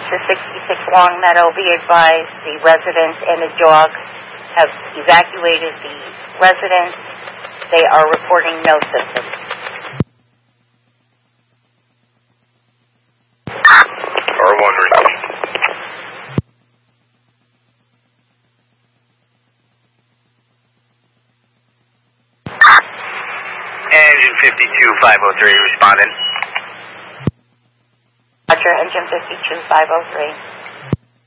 to 66 Long Meadow. Be advised, the resident and the dog have evacuated the residence. They are reporting no symptoms. R1 repeat. Engine 52503 responding. Roger, engine 52503.